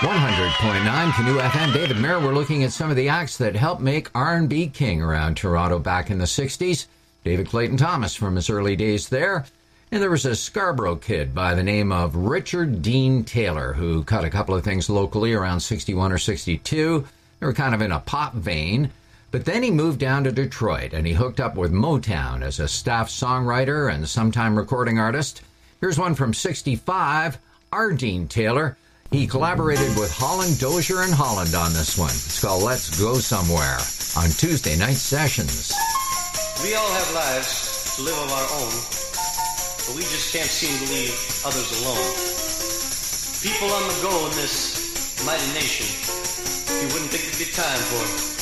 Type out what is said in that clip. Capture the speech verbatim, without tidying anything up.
one hundred point nine Canoe F M. David Mayer. We're looking at some of the acts that helped make R and B king around Toronto back in the sixties. David Clayton Thomas from his early days there. And there was a Scarborough kid by the name of Richard Dean Taylor who cut a couple of things locally around sixty-one or sixty-two. They were kind of in a pop vein. But then he moved down to Detroit and he hooked up with Motown as a staff songwriter and sometime recording artist. Here's one from sixty-five, R. Dean Taylor. He collaborated with Holland, Dozier, and Holland on this one. It's called Let's Go Somewhere on Tuesday Night Sessions. We all have lives to live of our own, but we just can't seem to leave others alone. People on the go in this mighty nation, you wouldn't think it'd be time for